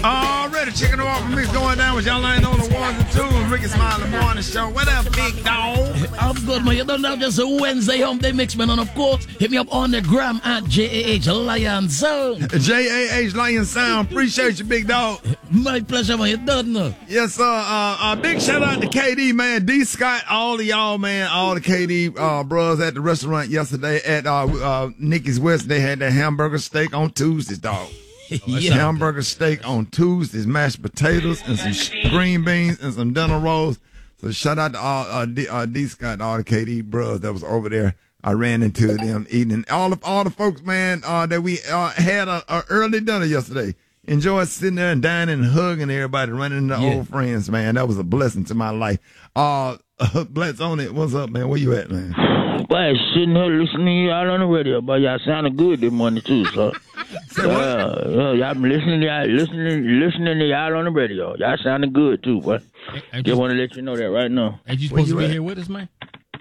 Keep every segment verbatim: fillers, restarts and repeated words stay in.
Already checking the off mix going down with y'all ain't on the ones and twos. Ricky Smiley Morning Show. What up, big dog? I'm good, man. You don't have just a Wednesday home day mix, man. And of course, hit me up on the gram at J A H Lion Sound. J A H Lion Sound. Appreciate you, big dog. My pleasure, man. You don't know. Yes, sir. Uh, uh, big shout out to K D, man. D. Scott, all of y'all, man. All the K D uh, bros at the restaurant yesterday at uh, uh, Nikki's West. They had that hamburger steak on Tuesdays, dog. Oh, yeah. Hamburger steak on Tuesdays, mashed potatoes and some green beans and some dinner rolls. So shout out to all uh, D, uh, D Scott, all the K D bros that was over there. I ran into them eating. All of all the folks, man, uh, that we uh, had a, a early dinner yesterday. Enjoyed sitting there and dining and hugging everybody, running into yeah. old friends, man. That was a blessing to my life. Uh, uh Blitz on it. What's up, man? Where you at, man? Well, sitting here listening to y'all on the radio, but y'all sounded good this morning too, so. Say what? Uh, uh, y'all been listening to y'all, listening, listening to y'all on the radio. Y'all sounding good too, but ain't just you, want to let you know that right now. Ain't you supposed you to be at? here with us, man?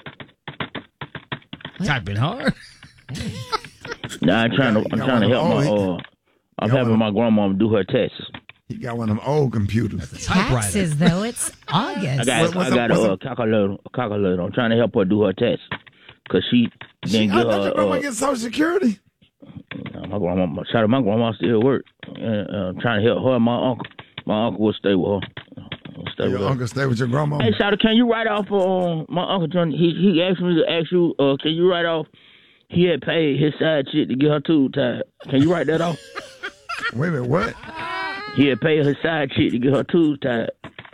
Typing hard. Nah, I'm trying to, I'm trying to help my, uh, I'm helping my grandma do her tests. He got one of them old computers. Taxes, though. It's August. I got, What- I got what's a, up- uh, calculator, a calculator. I'm trying to help her do her test because she She, didn't I get thought your her. grandma Uh, get Social Security. uh, my grandma, my, shout out my grandma still work. Uh, uh, I'm trying to help her and my uncle. My uncle will stay with her. I'll stay with Your her. uncle stay with your grandma. Hey, Shawty, can you write off uh, my uncle John? He he asked me to ask you, uh, can you write off? He had paid his side chick to get her tube tied. Can you write that off? Wait a minute, what? He had paid her side chick to get her tube tied.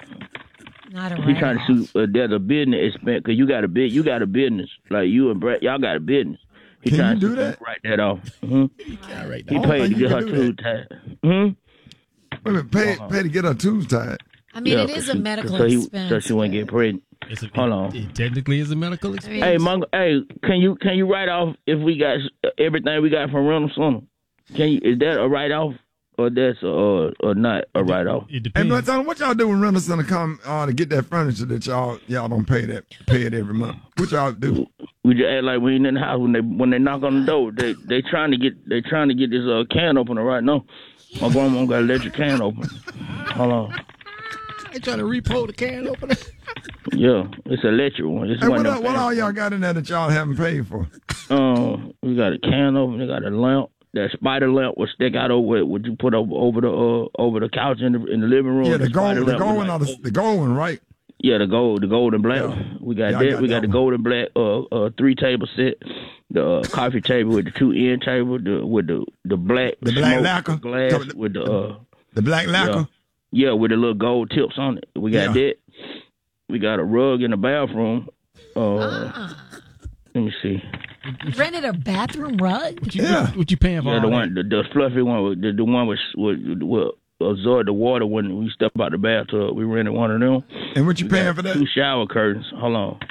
Not a He trying to sue. Uh, there's a business expense because you got a bit. You got a business like you and Brett. Y'all got a business. He Can trying you to do sue- that? Write that off. Mm-hmm. He can't write He that. don't paid think to you get can her do tube tied. Hmm. Wait a minute, pay, pay to get her tubes tied. I mean, Yeah, it is 'cause a she- medical so he, expense. So she wouldn't get pregnant. It's a, Hold it, on. It technically is a medical I expense. mean, Hey, Mongo, hey, can you can you write off if we got everything we got from Reynolds Center? Can you? Is that a write off or that's or or not a write off? It Hey, depends. but tell them what y'all do when renters gonna come uh, to get that furniture that y'all y'all don't pay that pay it every month. What y'all do? We just act like we ain't in the house when they when they knock on the door. They they trying to get they trying to get this uh, can opener right now. My grandma got an electric can opener. Hold on. They trying to repo the can opener. Yeah, it's an electric one. It's Hey, one what, of all- them what all fast- y'all got in there that y'all haven't paid for? Um, we got a can opener. Got a lamp. That spider lamp would stick out over it. Would you put over over the uh, over the couch in the in the living room? Yeah, the gold, spider the lamp gold was one, like- or the, the gold one, right? Yeah, the gold, the gold and black. Yeah. We got Yeah, I that. got we that got the one. gold and black uh, uh three table set, the uh, coffee table with the two end table, the with the the black The black smoke lacquer? glass Cover the- with the uh The black lacquer. yeah, yeah with the little gold tips on it. We got Yeah. that. We got a rug in the bathroom. Uh, let me see. rented a bathroom rug? What you, Yeah. what, what you paying for? Yeah, the all one, the, the fluffy one, with- the, the one was would will absorb the water when we step out the bathtub. We rented one of them. And what you paying for Two that? shower curtains. Hold on.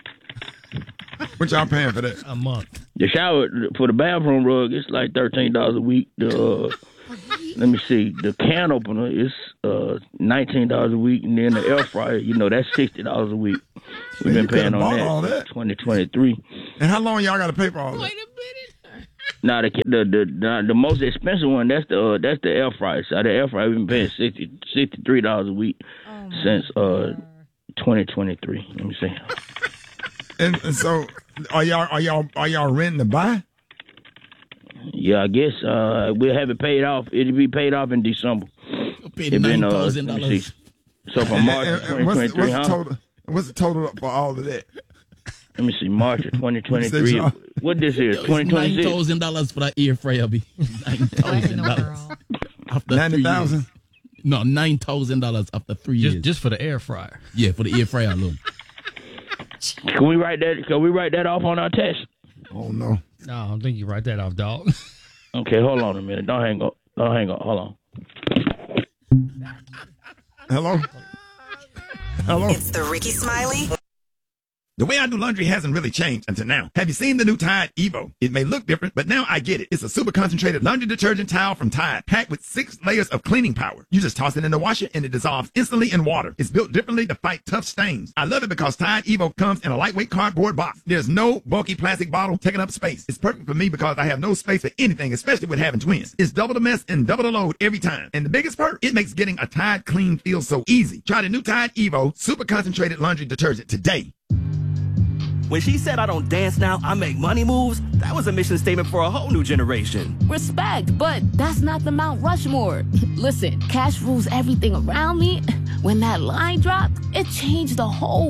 What y'all paying for that? that? A month. The shower for the bathroom rug, it's like thirteen dollars a week. The uh, let me see, the can opener is uh nineteen dollars a week, and then the air fryer, you know, that's sixty dollars a week. We've Man, been you coulda paying on bought that. all that. Twenty twenty three. And how long y'all got to pay for all that? Now the, the the the the most expensive one, that's the uh, that's the air fryer. So the air fryer, we've been paying sixty sixty three dollars a week since uh twenty twenty three. Let me see. And, and so, are y'all are y'all are y'all renting to buy? Yeah, I guess uh we'll have it paid off. It'll be paid off in December. Paid It been nine uh, thousand let me dollars. see. So from March And- of and twenty what's, twenty the- three, what's the huh? total? What's the total for all of that? Let me see, March of twenty twenty What'd three. you say, What this is? It's Twenty twenty nine six. thousand dollars for that air fryer. Be nine What in thousand the dollars world? after Ninety three thousand. years. No, nine thousand dollars after three Just years. just for the air fryer. Yeah, for the air fryer alone. Can we write that? Can we write that off on our test? Oh no. No, I don't think you write that off, dog. Okay, hold on a minute. Don't hang up. Don't hang up. Hold on. Hello. Hello. It's the Ricky Smiley The way I do laundry hasn't really changed until now. Have you seen the new Tide Evo? It may look different, but now I get it. It's a super concentrated laundry detergent towel from Tide, packed with six layers of cleaning power. You just toss it in the washer and it dissolves instantly in water. It's built differently to fight tough stains. I love it because Tide Evo comes in a lightweight cardboard box. There's no bulky plastic bottle taking up space. It's perfect for me because I have no space for anything, especially with having twins. It's double the mess and double the load every time. And the biggest perk, it makes getting a Tide clean feel so easy. Try the new Tide Evo super concentrated laundry detergent today. When she said I don't dance now, I make money moves, that was a mission statement for a whole new generation. Respect, but that's not the Mount Rushmore. Listen, cash rules everything around me. When that line dropped, it changed the whole